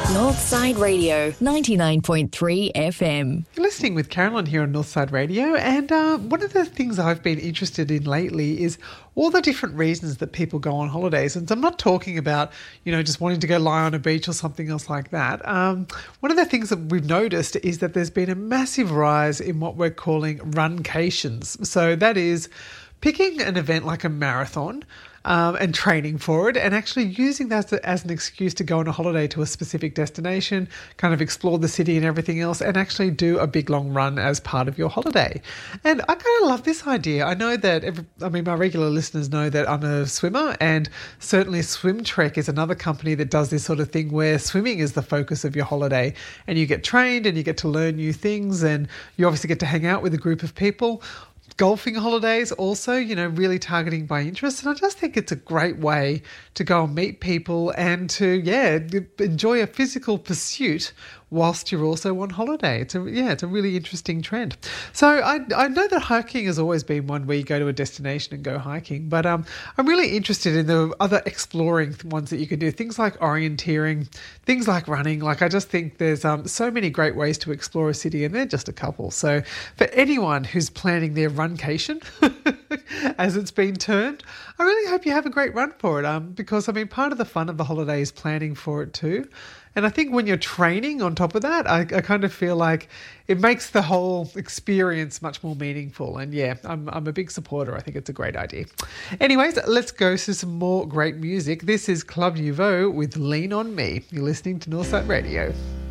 Northside Radio, 99.3 FM. You're listening with Carolyn here on Northside Radio, and one of the things I've been interested in lately is all the different reasons that people go on holidays. And I'm not talking about, just wanting to go lie on a beach or something else like that. One of the things that we've noticed is that there's been a massive rise in what we're calling runcations. So that is picking an event like a marathon and training for it, and actually using that as an excuse to go on a holiday to a specific destination, kind of explore the city and everything else, and actually do a big long run as part of your holiday. And I kind of love this idea. I know that, my regular listeners know that I'm a swimmer, and certainly Swim Trek is another company that does this sort of thing where swimming is the focus of your holiday, and you get trained and you get to learn new things, and you obviously get to hang out with a group of people. Golfing holidays also, really targeting by interest. And I just think it's a great way to go and meet people and to, enjoy a physical pursuit whilst you're also on holiday. It's a really interesting trend. So I know that hiking has always been one where you go to a destination and go hiking, but I'm really interested in the other exploring ones that you can do. Things like orienteering, things like running. Like, I just think there's so many great ways to explore a city, and they're just a couple. So for anyone who's planning their runcation, as it's been termed, I really hope you have a great run for it, because part of the fun of the holiday is planning for it too. And I think when you're training on top of that, I kind of feel like it makes the whole experience much more meaningful. And I'm a big supporter. I think it's a great idea. Anyways, let's go to some more great music. This is Club Nouveau with Lean On Me. You're listening to Northside Radio.